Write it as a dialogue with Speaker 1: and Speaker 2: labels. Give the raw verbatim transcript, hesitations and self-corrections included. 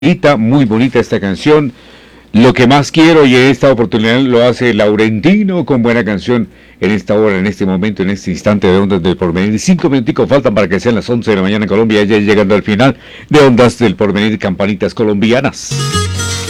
Speaker 1: bonita, muy bonita esta canción. Lo que más quiero y en esta oportunidad lo hace Laurentino con buena canción en esta hora, en este momento, en este instante de Ondas del Porvenir. Cinco minuticos faltan para que sean las once de la mañana en Colombia, ya llegando al final de Ondas del Porvenir, campanitas colombianas.